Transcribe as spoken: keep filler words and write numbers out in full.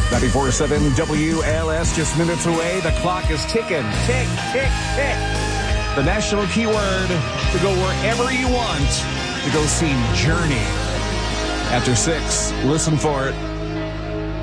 ninety-four point seven W L S, just minutes away. The clock is ticking. Tick, tick, tick. The national keyword to go wherever you want to go see Journey. After six, listen for it.